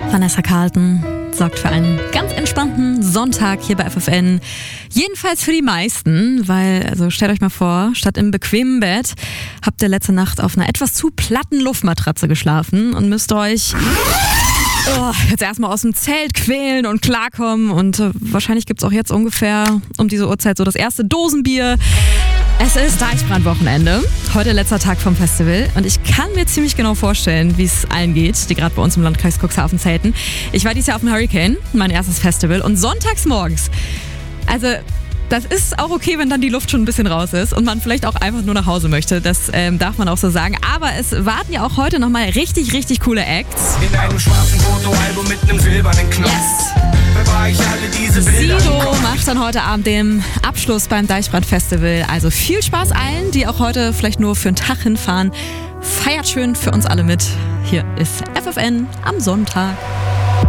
Vanessa Carlton sorgt für einen ganz entspannten Sonntag hier bei FFN. Jedenfalls für die meisten, weil, also stellt euch mal vor, statt im bequemen Bett habt ihr letzte Nacht auf einer etwas zu platten Luftmatratze geschlafen und müsst euch jetzt erstmal aus dem Zelt quälen und klarkommen. Und wahrscheinlich gibt's auch jetzt ungefähr um diese Uhrzeit so das erste Dosenbier. Es ist Deichbrand-Wochenende, heute letzter Tag vom Festival und ich kann mir ziemlich genau vorstellen, wie es allen geht, die gerade bei uns im Landkreis Cuxhaven zelten. Ich war dieses Jahr auf dem Hurricane, mein erstes Festival, und sonntags morgens, also das ist auch okay, wenn dann die Luft schon ein bisschen raus ist und man vielleicht auch einfach nur nach Hause möchte, das darf man auch so sagen. Aber es warten ja auch heute nochmal richtig, richtig coole Acts. In einem schwarzen Fotoalbum mit einem silbernen Knopf. Yes! Bewahr ich alle diese Bilder im Sido Kopf. macht dann heute Abend den Abschluss beim Deichbrand-Festival. Also viel Spaß allen, die auch heute vielleicht nur für einen Tag hinfahren. Feiert schön für uns alle mit. Hier ist FFN am Sonntag.